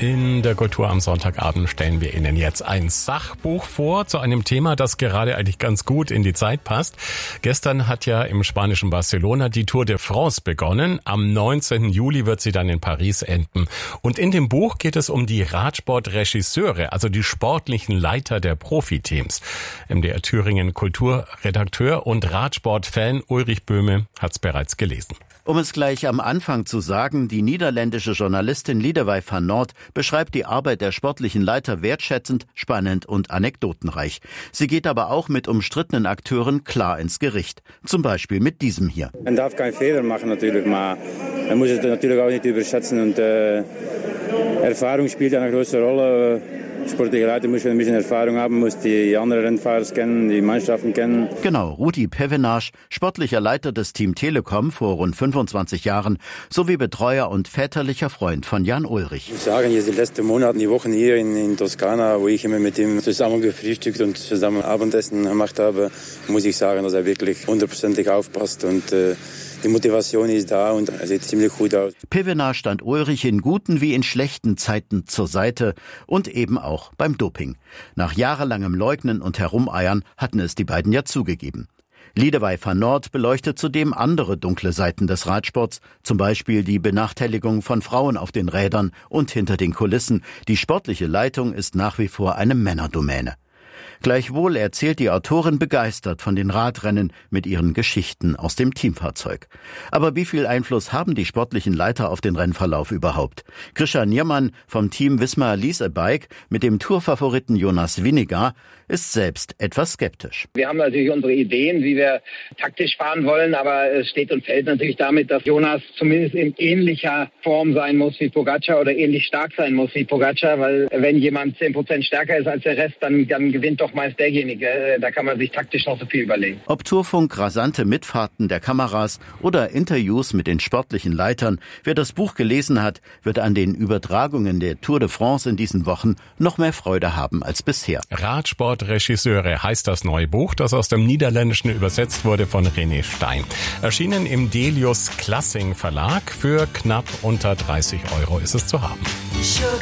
In der Kultur am Sonntagabend stellen wir Ihnen jetzt ein Sachbuch vor zu einem Thema, das gerade eigentlich ganz gut in die Zeit passt. Gestern hat ja im spanischen Barcelona die Tour de France begonnen. Am 19. Juli wird sie dann in Paris enden. Und in dem Buch geht es um die Radsportregisseure, also die sportlichen Leiter der Profiteams. MDR Thüringen Kulturredakteur und Radsportfan Ulrich Böhme hat es bereits gelesen. Um es gleich am Anfang zu sagen, die niederländische Journalistin Liedewij van Noort beschreibt die Arbeit der sportlichen Leiter wertschätzend, spannend und anekdotenreich. Sie geht aber auch mit umstrittenen Akteuren klar ins Gericht. Zum Beispiel mit diesem hier. Man darf keinen Fehler machen natürlich, aber man muss es natürlich auch nicht überschätzen. Und Erfahrung spielt eine große Rolle. Sportliche Leiter muss ein bisschen Erfahrung haben, muss die anderen Rennfahrer kennen, die Mannschaften kennen. Genau, Rudi Pevenage, sportlicher Leiter des Team Telekom vor rund 25 Jahren, sowie Betreuer und väterlicher Freund von Jan Ullrich. Ich muss sagen, jetzt die letzten Monate, die Wochen hier in Toskana, wo ich immer mit ihm zusammen gefrühstückt und zusammen Abendessen gemacht habe, muss ich sagen, dass er wirklich 100% aufpasst und die Motivation ist da und er sieht ziemlich gut aus. Pevenage stand Ullrich in guten wie in schlechten Zeiten zur Seite und eben auch beim Doping. Nach jahrelangem Leugnen und Herumeiern hatten es die beiden ja zugegeben. Liedewij van Noort beleuchtet zudem andere dunkle Seiten des Radsports, zum Beispiel die Benachteiligung von Frauen auf den Rädern und hinter den Kulissen. Die sportliche Leitung ist nach wie vor eine Männerdomäne. Gleichwohl erzählt die Autorin begeistert von den Radrennen mit ihren Geschichten aus dem Teamfahrzeug. Aber wie viel Einfluss haben die sportlichen Leiter auf den Rennverlauf überhaupt? Grisha Niermann vom Team Visma Lease a Bike mit dem Tourfavoriten Jonas Vingegaard ist selbst etwas skeptisch. Wir haben natürlich unsere Ideen, wie wir taktisch fahren wollen, aber es steht und fällt natürlich damit, dass Jonas zumindest in ähnlicher Form sein muss wie Pogacar oder ähnlich stark sein muss wie Pogacar, weil wenn jemand 10% stärker ist als der Rest, dann gewinnt doch meist derjenige. Da kann man sich taktisch noch so viel überlegen. Ob Tourfunk, rasante Mitfahrten der Kameras oder Interviews mit den sportlichen Leitern, wer das Buch gelesen hat, wird an den Übertragungen der Tour de France in diesen Wochen noch mehr Freude haben als bisher. Radsportregisseure heißt das neue Buch, das aus dem Niederländischen übersetzt wurde von René Stein. Erschienen im Delius Classing Verlag. Für knapp unter 30 € ist es zu haben.